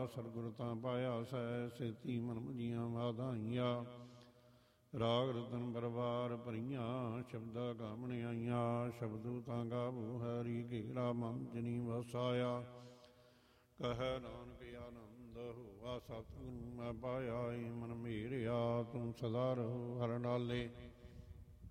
ਸਤਿਗੁਰ ਤਾਂ ਪਾਇਆ ਸੈ, ਸੇਤੀ ਮਨ ਮੁਝੀਆਂ ਵਾਧਾਈਆਂ। ਰਾਗ ਰਤਨ ਪਰਵਾਰ ਭਰੀਆਂ, ਸ਼ਬਦਾ ਗਾਵਣ ਆਈਆਂ। ਸ਼ਬਦੂ ਤਾਂ ਗਾਵੋ ਹਰੀ ਘੇਰਾ, ਮਨ ਜਨੀ ਵਸਾਇਆ। ਕਹਿ ਨਾਨਕ ਆਨੰਦ ਹੋਆ, ਸਤਿਗੁਰੂ ਮੈਂ ਪਾਇਆ। ਮਨ ਮੇਰਿਆ ਤੂੰ ਸਦਾ ਰਹੋ ਹਰ ਨਾਲੇ।